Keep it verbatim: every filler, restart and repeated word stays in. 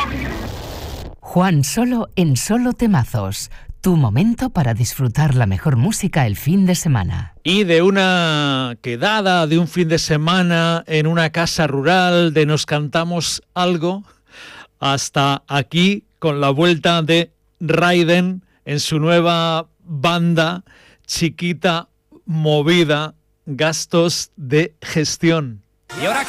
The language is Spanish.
Juan Solo en Solo Temazos. Tu momento para disfrutar la mejor música el fin de semana. Y de una quedada, de un fin de semana en una casa rural, de nos cantamos algo, hasta aquí con la vuelta de Raiden en su nueva banda, Chiquita Movida, Gastos de Gestión. ¿Y ahora qué?